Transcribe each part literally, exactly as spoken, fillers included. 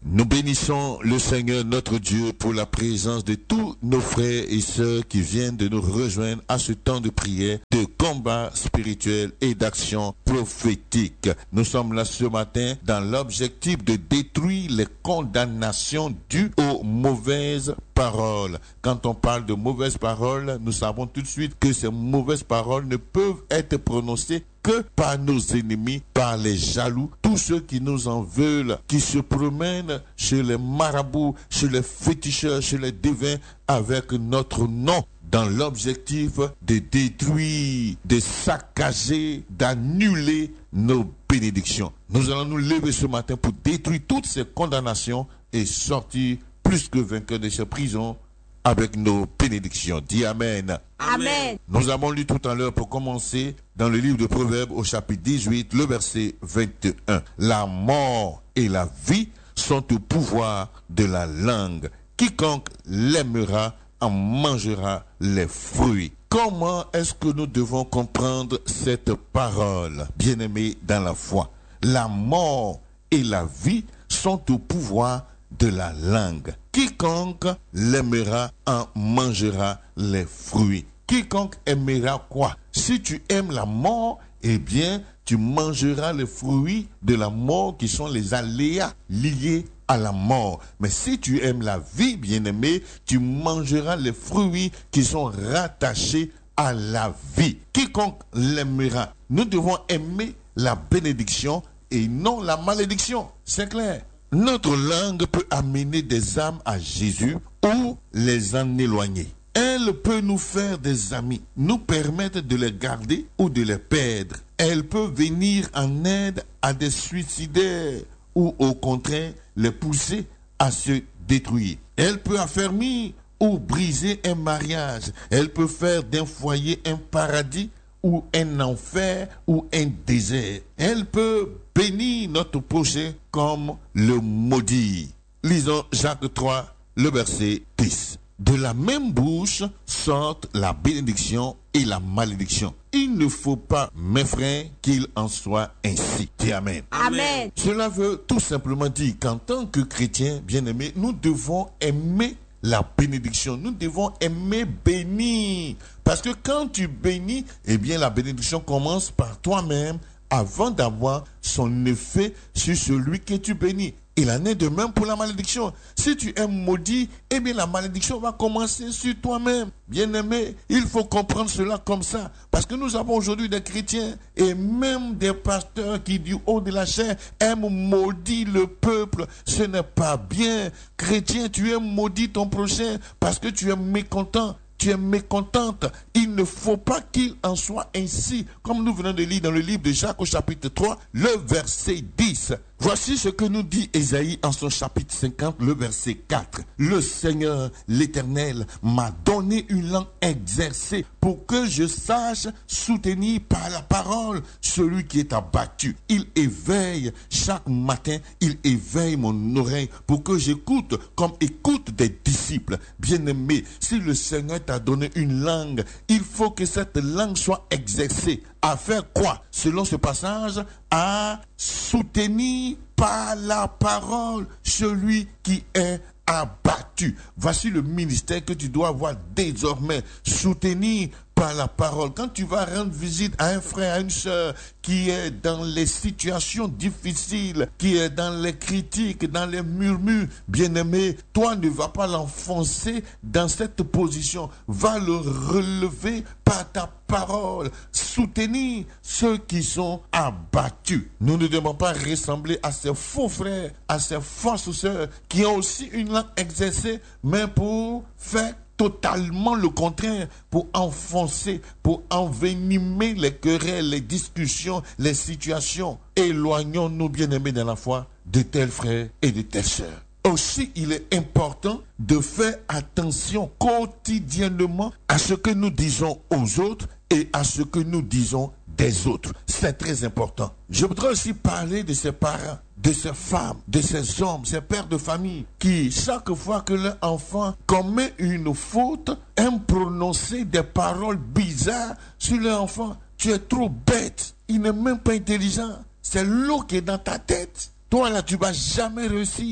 Nous bénissons le Seigneur notre Dieu pour la présence de tous nos frères et sœurs qui viennent de nous rejoindre à ce temps de prière, de combat spirituel et d'action prophétique. Nous sommes là ce matin dans l'objectif de détruire les condamnations dues aux mauvaises paroles. Quand on parle de mauvaises paroles, nous savons tout de suite que ces mauvaises paroles ne peuvent être prononcées que par nos ennemis, par les jaloux, tous ceux qui nous en veulent, qui se promènent chez les marabouts, chez les féticheurs, chez les devins, avec notre nom, dans l'objectif de détruire, de saccager, d'annuler nos bénédictions. Nous allons nous lever ce matin pour détruire toutes ces condamnations et sortir plus que vainqueurs de ces prisons avec nos bénédictions. Dis Amen. Amen. Nous avons lu tout à l'heure pour commencer dans le livre de Proverbes au chapitre dix-huit, le verset vingt et un. La mort et la vie sont au pouvoir de la langue. Quiconque l'aimera en mangera les fruits. Comment est-ce que nous devons comprendre cette parole, bien-aimés dans la foi? La mort et la vie sont au pouvoir de la langue. Quiconque l'aimera en mangera les fruits. Quiconque aimera quoi? Si tu aimes la mort, eh bien, tu mangeras les fruits de la mort qui sont les aléas liés à la mort. Mais si tu aimes la vie, bien-aimé, tu mangeras les fruits qui sont rattachés à la vie. Quiconque l'aimera. Nous devons aimer la bénédiction et non la malédiction. C'est clair. Notre langue peut amener des âmes à Jésus ou les en éloigner. Elle peut nous faire des amis, nous permettre de les garder ou de les perdre. Elle peut venir en aide à des suicidaires ou au contraire les pousser à se détruire. Elle peut affermir ou briser un mariage. Elle peut faire d'un foyer un paradis ou un enfer ou un désert. Elle peut bénir notre prochain comme le maudit. Lisons Jacques trois, le verset dix. De la même bouche sortent la bénédiction et la malédiction. Il ne faut pas, mes frères, qu'il en soit ainsi. Dis Amen. Amen. Cela veut tout simplement dire qu'en tant que chrétiens, bien-aimés, nous devons aimer la bénédiction. Nous devons aimer bénir. Parce que quand tu bénis, eh bien la bénédiction commence par toi-même avant d'avoir son effet sur celui que tu bénis. Il en est de même pour la malédiction. Si tu es maudit, eh bien la malédiction va commencer sur toi-même. Bien-aimé, il faut comprendre cela comme ça. Parce que nous avons aujourd'hui des chrétiens et même des pasteurs qui du haut de la chair aiment maudire le peuple. Ce n'est pas bien. Chrétien, tu aimes maudire ton prochain parce que tu es mécontent. Tu es mécontente. Il ne faut pas qu'il en soit ainsi. Comme nous venons de lire dans le livre de Jacques au chapitre trois, le verset dix. Voici ce que nous dit Ésaïe en son chapitre cinquante, le verset quatre. Le Seigneur, l'Éternel, m'a donné une langue exercée pour que je sache soutenir par la parole celui qui est abattu. Il éveille chaque matin, il éveille mon oreille pour que j'écoute comme écoute des disciples. Bien-aimés, si le Seigneur t'a donné une langue, il faut que cette langue soit exercée. À faire quoi? Selon ce passage, à soutenir par la parole celui qui est abattu. Voici le ministère que tu dois avoir désormais. Soutenir par la parole. Quand tu vas rendre visite à un frère, à une sœur qui est dans les situations difficiles, qui est dans les critiques, dans les murmures, bien-aimé, toi ne vas pas l'enfoncer dans cette position. Va le relever par ta parole. Soutenir ceux qui sont abattus. Nous ne devons pas ressembler à ces faux frères, à ces fausses sœurs qui ont aussi une langue exercée, mais pour faire totalement le contraire, pour enfoncer, pour envenimer les querelles, les discussions, les situations. Éloignons-nous, bien-aimés dans la foi, de tels frères et de telles sœurs. Aussi, il est important de faire attention quotidiennement à ce que nous disons aux autres et à ce que nous disons des autres. C'est très important. Je voudrais aussi parler de ces parents, de ces femmes, de ces hommes, ces pères de famille qui, chaque fois que leur enfant commet une faute, aiment prononcer des paroles bizarres sur leur enfant. Tu es trop bête. Il n'est même pas intelligent. C'est l'eau qui est dans ta tête. Toi là, tu ne vas jamais réussir.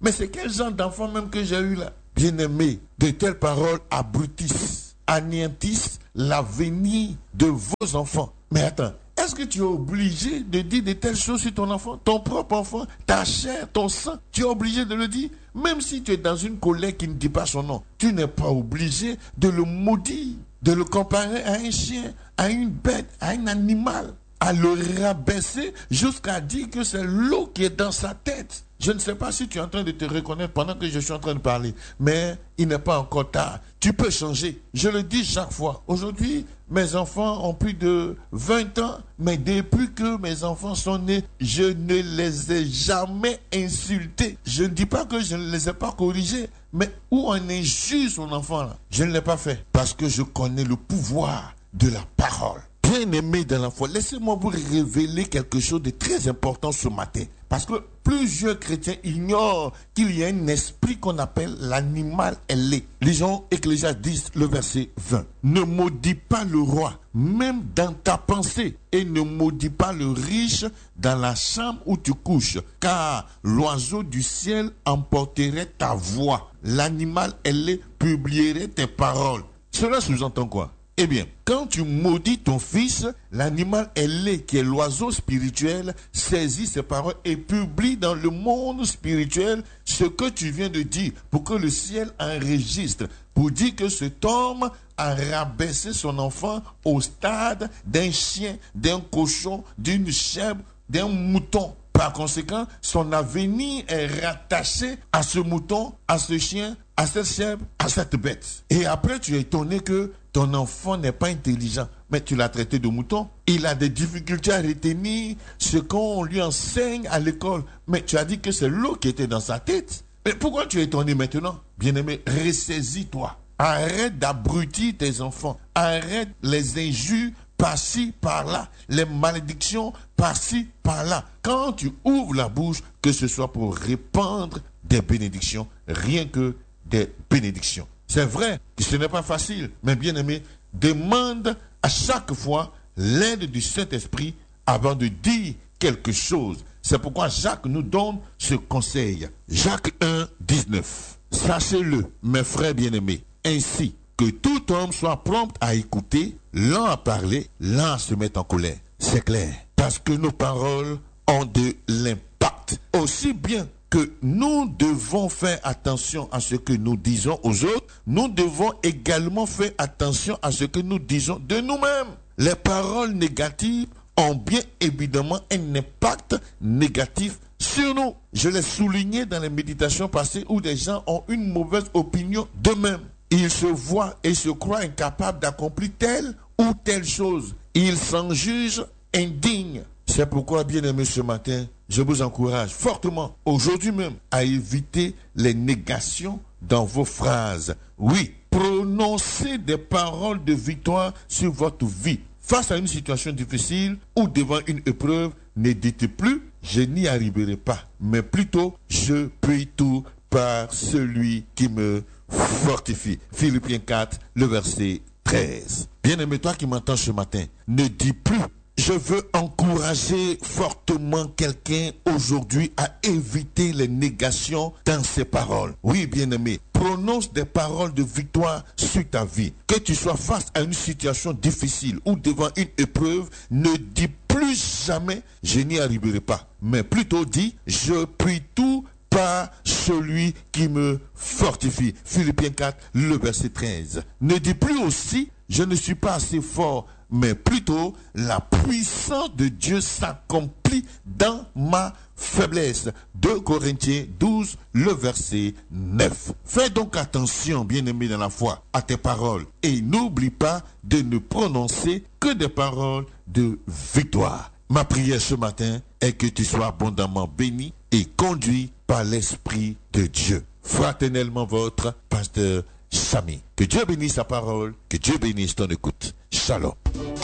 Mais c'est quel genre d'enfant même que j'ai eu là? Bien-aimé, de telles paroles abrutissent, anéantissent l'avenir de vos enfants. Mais attends, est-ce que tu es obligé de dire de telles choses sur ton enfant, ton propre enfant, ta chair, ton sang? Tu es obligé de le dire? Même si tu es dans une colère qui ne dit pas son nom, tu n'es pas obligé de le maudire, de le comparer à un chien, à une bête, à un animal, à le rabaisser jusqu'à dire que c'est l'eau qui est dans sa tête. Je ne sais pas si tu es en train de te reconnaître pendant que je suis en train de parler, mais il n'est pas encore tard. Tu peux changer. Je le dis chaque fois. Aujourd'hui, mes enfants ont plus de vingt ans, mais depuis que mes enfants sont nés, je ne les ai jamais insultés. Je ne dis pas que je ne les ai pas corrigés, mais où on injure son enfant là, je ne l'ai pas fait parce que je connais le pouvoir de la parole. Bien-aimé dans la foi, laissez-moi vous révéler quelque chose de très important ce matin. Parce que plusieurs chrétiens ignorent qu'il y a un esprit qu'on appelle l'animal ailé. Lisons Ecclésiaste dix, le verset vingt. Ne maudis pas le roi, même dans ta pensée, et ne maudis pas le riche dans la chambre où tu couches, car l'oiseau du ciel emporterait ta voix. L'animal ailé publierait tes paroles. Cela sous-entend quoi? Eh bien, quand tu maudis ton fils, l'animal ailé, qui est l'oiseau spirituel, saisit ses paroles et publie dans le monde spirituel ce que tu viens de dire, pour que le ciel enregistre, pour dire que cet homme a rabaissé son enfant au stade d'un chien, d'un cochon, d'une chèvre, d'un mouton. Par conséquent, son avenir est rattaché à ce mouton, à ce chien, à cette chèvre, à cette bête. Et après, tu es étonné que ton enfant n'est pas intelligent, mais tu l'as traité de mouton. Il a des difficultés à retenir ce qu'on lui enseigne à l'école. Mais tu as dit que c'est l'eau qui était dans sa tête. Mais pourquoi tu es étonné maintenant? Bien-aimé, ressaisis-toi. Arrête d'abrutir tes enfants. Arrête les injures par-ci, par-là. Les malédictions par-ci, par-là. Quand tu ouvres la bouche, que ce soit pour répandre des bénédictions, rien que des bénédictions. C'est vrai que ce n'est pas facile, mais bien aimé, demande à chaque fois l'aide du Saint-Esprit avant de dire quelque chose. C'est pourquoi Jacques nous donne ce conseil. Jacques un, dix-neuf. Sachez-le, mes frères bien-aimés, ainsi que tout homme soit prompt à écouter, lent à parler, lent à se mettre en colère. C'est clair, parce que nos paroles ont de l'impact. Aussi bien que nous devons faire attention à ce que nous disons aux autres, nous devons également faire attention à ce que nous disons de nous-mêmes. Les paroles négatives ont bien évidemment un impact négatif sur nous. Je l'ai souligné dans les méditations passées où des gens ont une mauvaise opinion d'eux-mêmes. Ils se voient et se croient incapables d'accomplir telle ou telle chose. Ils s'en jugent indignes. C'est pourquoi, bien-aimés, ce matin, je vous encourage fortement, aujourd'hui même, à éviter les négations dans vos phrases. Oui, prononcez des paroles de victoire sur votre vie. Face à une situation difficile ou devant une épreuve, ne dites plus « je n'y arriverai pas », mais plutôt « je puis tout par celui qui me fortifie ». Philippiens quatre, le verset treize. Bien-aimé, toi qui m'entends ce matin, ne dis plus « je veux encourager fortement quelqu'un aujourd'hui à éviter les négations dans ses paroles ». Oui, bien-aimé, prononce des paroles de victoire sur ta vie. Que tu sois face à une situation difficile ou devant une épreuve, ne dis plus jamais « je n'y arriverai pas », mais plutôt dis « je puis tout par celui qui me fortifie ». Philippiens quatre, le verset treize. Ne dis plus aussi « je ne suis pas assez fort », mais plutôt la puissance de Dieu s'accomplit dans ma faiblesse. deux Corinthiens douze, le verset neuf. Fais donc attention, bien-aimé dans la foi, à tes paroles et n'oublie pas de ne prononcer que des paroles de victoire. Ma prière ce matin est que tu sois abondamment béni et conduit par l'Esprit de Dieu. Fraternellement votre pasteur Samy. Que Dieu bénisse sa parole, que Dieu bénisse ton écoute. Shalom.